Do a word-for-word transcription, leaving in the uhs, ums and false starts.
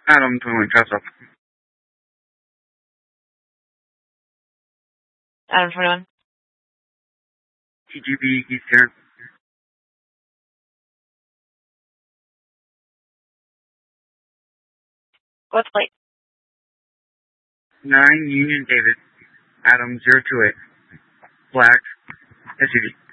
Adam twenty-one, Traps up. Adam twenty-one. T G B, East Karen. What's plate? nine Union David. Adam zero two eight. Black. S U V.